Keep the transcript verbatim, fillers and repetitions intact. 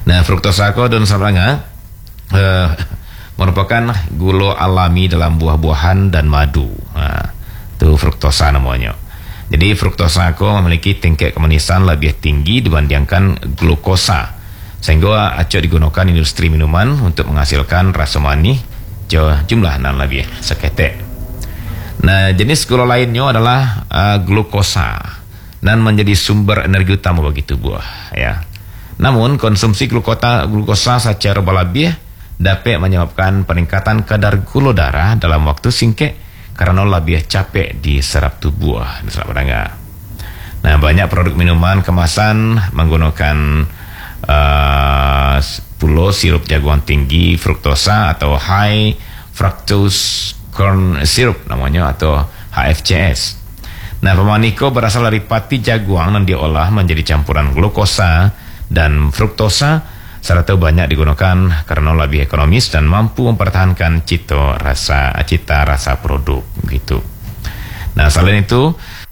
Nah, fruktosa ko dan sebenarnya uh, merupakan gula alami dalam buah-buahan dan madu. Nah, itu fruktosa namanya. Jadi fruktosa ko memiliki tingkat kemanisan lebih tinggi dibandingkan glukosa, sehingga acok digunakan industri minuman untuk menghasilkan rasa manis jumlah nan lebih seketek. Nah, jenis gula lainnya adalah uh, glukosa dan menjadi sumber energi utama bagi tubuh, ya. Namun konsumsi glukosa, glukosa secara berlebih dapat menyebabkan peningkatan kadar gula darah dalam waktu singkat karena lebih capek diserap tubuh. Nah, banyak produk minuman kemasan menggunakan uh, pulau sirup jagoan tinggi fruktosa atau high fructose corn syrup namanya, atau H F C S. Nah, pemaniko berasal dari pati jaguang dan diolah menjadi campuran glukosa dan fruktosa, serta banyak digunakan karena lebih ekonomis dan mampu mempertahankan cita rasa cita rasa produk gitu. Nah, selain itu,